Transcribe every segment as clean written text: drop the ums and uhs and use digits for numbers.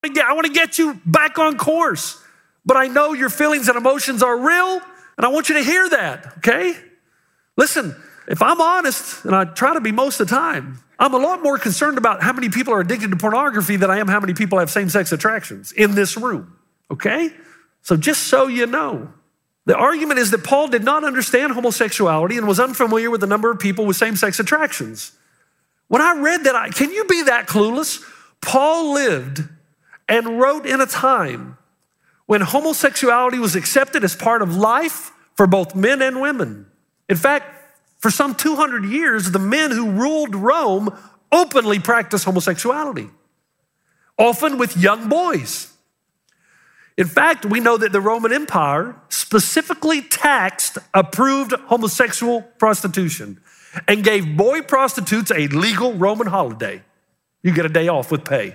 I want to get you back on course. But I know your feelings and emotions are real, and I want you to hear that, okay? Listen, if I'm honest, and I try to be most of the time, I'm a lot more concerned about how many people are addicted to pornography than I am how many people have same-sex attractions in this room, okay? So just so you know, the argument is that Paul did not understand homosexuality and was unfamiliar with the number of people with same-sex attractions. When I read that, can you be that clueless? Paul lived and wrote in a time when homosexuality was accepted as part of life for both men and women. In fact, for some 200 years, the men who ruled Rome openly practiced homosexuality, often with young boys. In fact, we know that the Roman Empire specifically taxed approved homosexual prostitution and gave boy prostitutes a legal Roman holiday. You get a day off with pay.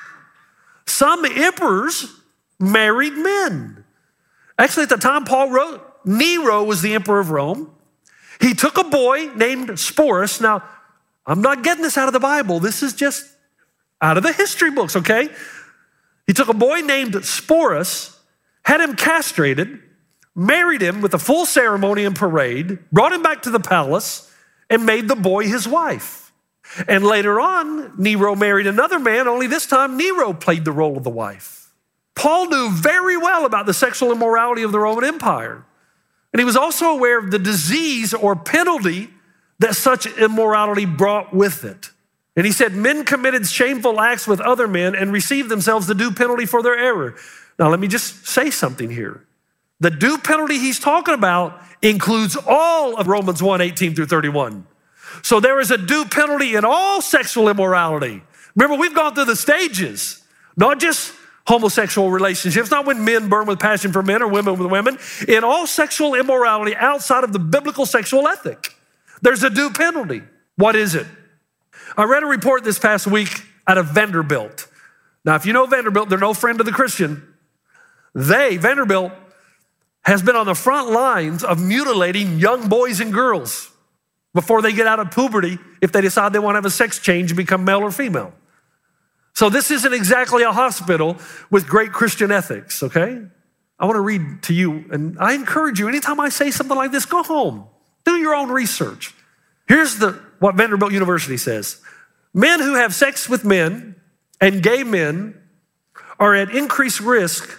Some emperors married men. Actually, at the time Paul wrote, Nero was the emperor of Rome. He took a boy named Sporus. Now, I'm not getting this out of the Bible. This is just out of the history books, okay? He took a boy named Sporus, had him castrated, married him with a full ceremony and parade, brought him back to the palace, and made the boy his wife. And later on, Nero married another man, only this time Nero played the role of the wife. Paul knew very well about the sexual immorality of the Roman Empire. And he was also aware of the disease or penalty that such immorality brought with it. And he said, men committed shameful acts with other men and received themselves the due penalty for their error. Now, let me just say something here. The due penalty he's talking about includes all of Romans 1:18 through 31. So there is a due penalty in all sexual immorality. Remember, we've gone through the stages, not just homosexual relationships, not when men burn with passion for men or women with women. In all sexual immorality outside of the biblical sexual ethic, there's a due penalty. What is it? I read a report this past week out of Vanderbilt. Now, if you know Vanderbilt, they're no friend of the Christian. Vanderbilt, has been on the front lines of mutilating young boys and girls before they get out of puberty if they decide they want to have a sex change and become male or female. So this isn't exactly a hospital with great Christian ethics, okay? I want to read to you, and I encourage you, anytime I say something like this, go home. Do your own research. Here's what Vanderbilt University says. Men who have sex with men and gay men are at increased risk,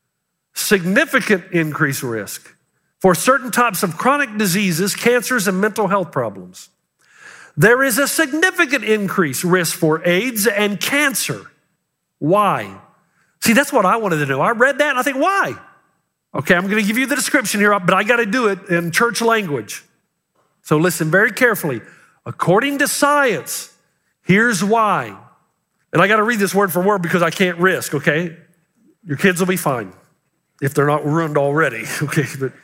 significant increased risk, for certain types of chronic diseases, cancers, and mental health problems. There is a significant increased risk for AIDS and cancer. Why? See, that's what I wanted to know. I read that and I think, why? Okay, I'm going to give you the description here, but I got to do it in church language. So listen very carefully. According to science, here's why. And I got to read this word for word because I can't risk, okay? Your kids will be fine if they're not ruined already, okay? But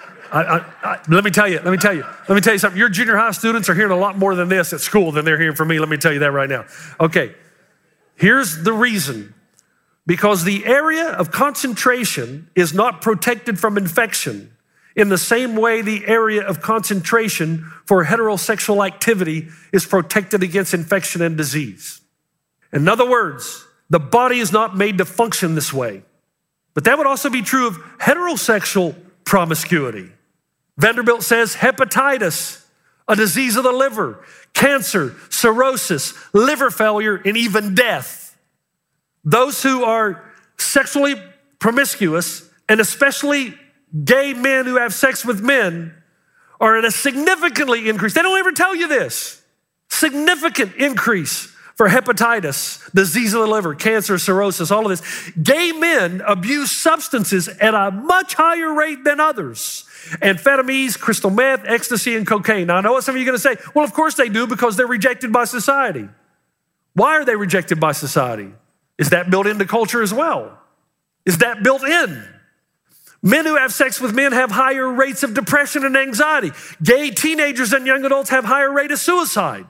let me tell you something. Your junior high students are hearing a lot more than this at school than they're hearing from me. Let me tell you that right now. Okay, here's the reason. Because the area of concentration is not protected from infection in the same way the area of concentration for heterosexual activity is protected against infection and disease. In other words, the body is not made to function this way. But that would also be true of heterosexual promiscuity. Vanderbilt says hepatitis, a disease of the liver, cancer, cirrhosis, liver failure, and even death. Those who are sexually promiscuous, and especially gay men who have sex with men, are at a significantly increase. They don't ever tell you this. Significant increase for hepatitis, disease of the liver, cancer, cirrhosis, all of this. Gay men abuse substances at a much higher rate than others. Amphetamines, crystal meth, ecstasy, and cocaine. Now, I know what some of you are going to say. Well, of course they do, because they're rejected by society. Why are they rejected by society? Is that built into culture as well? Is that built in? Men who have sex with men have higher rates of depression and anxiety. Gay teenagers and young adults have higher rate of suicide.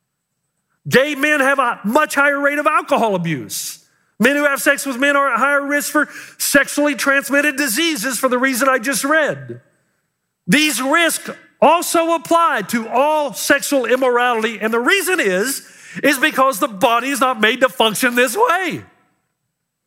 Gay men have a much higher rate of alcohol abuse. Men who have sex with men are at higher risk for sexually transmitted diseases for the reason I just read. These risks also apply to all sexual immorality, and the reason is because the body is not made to function this way.